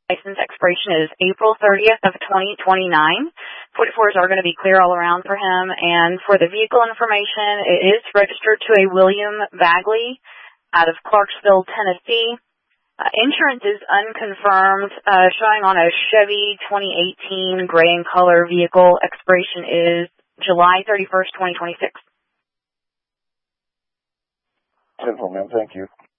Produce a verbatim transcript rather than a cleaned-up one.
license expiration is April thirtieth of twenty twenty-nine. forty-fours are going to be clear all around for him. And for the vehicle information, it is registered to a William Bagley out of Clarksville, Tennessee. Uh, insurance is unconfirmed, uh, showing on a Chevy twenty eighteen gray in color vehicle. Expiration is July thirty-first, twenty twenty-six. Simple, ma'am. Thank you.